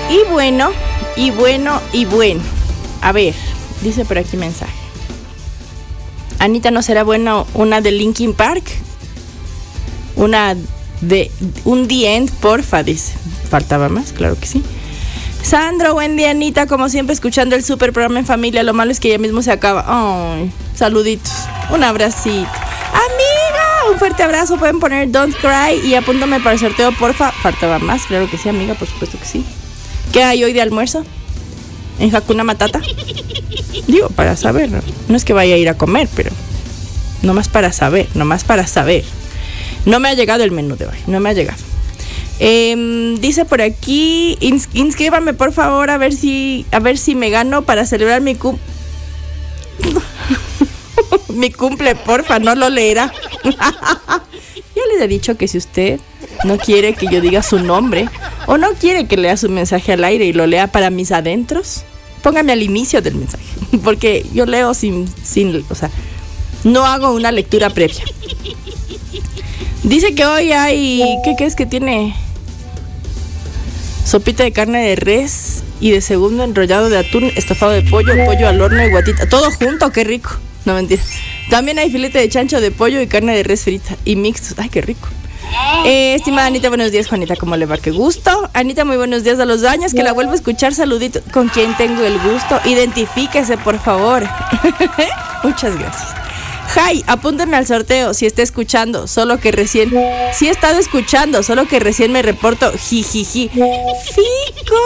Y bueno. A ver, dice por aquí mensaje. Anita, ¿no será buena una de Linkin Park? Una de un The End, porfa, dice. Faltaba más, claro que sí. Sandro, buen día, Anita, como siempre escuchando el super programa en familia. Lo malo es que ya mismo se acaba. Ay, saluditos, un abracito. Amiga, un fuerte abrazo. Pueden poner Don't Cry y apúntame para el sorteo, porfa. Faltaba más, claro que sí, amiga, por supuesto que sí. ¿Qué hay hoy de almuerzo? ¿En Hakuna Matata? Digo, para saber, ¿no? No es que vaya a ir a comer, pero nomás para saber. No me ha llegado el menú de hoy, no me ha llegado. Dice por aquí, inscríbame por favor a ver si me gano para celebrar mi cumple, porfa, no lo leerá. Yo les he dicho que si usted no quiere que yo diga su nombre o no quiere que lea su mensaje al aire y lo lea para mis adentros, póngame al inicio del mensaje, porque yo leo sin, o sea, no hago una lectura previa. Dice que hoy hay, ¿qué es que tiene? Sopita de carne de res y de segundo enrollado de atún, estofado de pollo al horno y guatita. Todo junto, qué rico. No, mentira. También hay filete de chancho de pollo y carne de res frita y mixtos. Ay, qué rico. Estimada Anita, buenos días. Juanita, ¿cómo le va? Qué gusto. Anita, muy buenos días a los años. Que la vuelvo a escuchar. Saludito. ¿Con quién tengo el gusto? Identifíquese, por favor. Muchas gracias. Jai, apúntame al sorteo si está escuchando, solo que recién. Si he estado escuchando, solo que recién me reporto. Jijiji. Fico.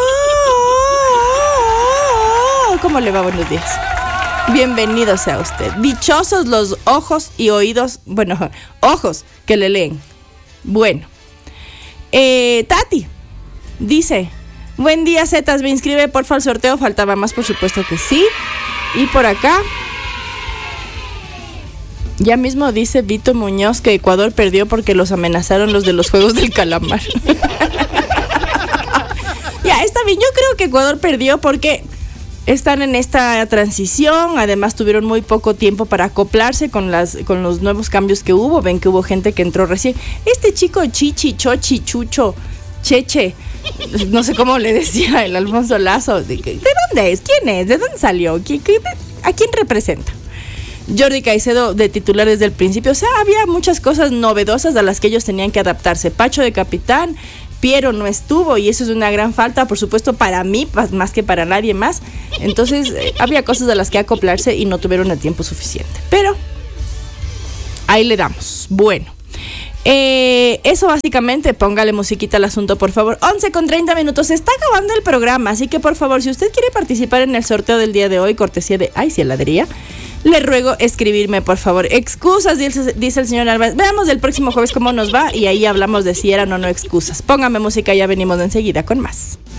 ¿Cómo le va? Buenos días. Bienvenido sea usted. Dichosos los ojos y oídos. Bueno, ojos que le leen. Bueno. Tati dice: buen día, Zetas. ¿Me inscribe porfa al sorteo? Faltaba más, por supuesto que sí. Y por acá. Ya mismo dice Vito Muñoz que Ecuador perdió porque los amenazaron los de los Juegos del Calamar. Ya, está bien. Yo creo que Ecuador perdió porque están en esta transición. Además tuvieron muy poco tiempo para acoplarse con los nuevos cambios que hubo. Ven que hubo gente que entró recién. Este chico Chichi, Chochi, Chucho, Cheche, no sé cómo le decía el Alfonso Lazo. ¿De dónde es? ¿Quién es? ¿De dónde salió? ¿A quién representa? Jordi Caicedo de titular desde el principio. O sea, había muchas cosas novedosas a las que ellos tenían que adaptarse. Pacho de capitán, Piero no estuvo y eso es una gran falta, por supuesto, para mí, más que para nadie más. Entonces, había cosas a las que acoplarse y no tuvieron el tiempo suficiente. Pero ahí le damos. Bueno, eso básicamente. Póngale musiquita al asunto, por favor. 11:30. Se está acabando el programa, así que por favor, si usted quiere participar en el sorteo del día de hoy, cortesía de Ay, sí, heladería, le ruego escribirme, por favor. Excusas, dice el señor Álvarez. Veamos el próximo jueves cómo nos va y ahí hablamos de si eran o no excusas. Póngame música, ya venimos enseguida con más.